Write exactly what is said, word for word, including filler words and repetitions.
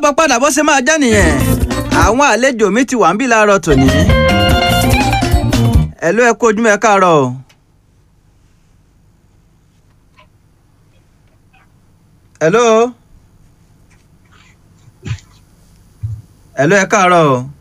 káàbọ̀ padà bó ṣe máa jẹ́ nìyẹn àwọn àlejò mi ti wà ń bí láàárọ̀ tòní. Hello, ẹ kú ojúmọ́ ẹ káàárọ̀ o. Hello. Hello, ẹ káàárọ̀ o.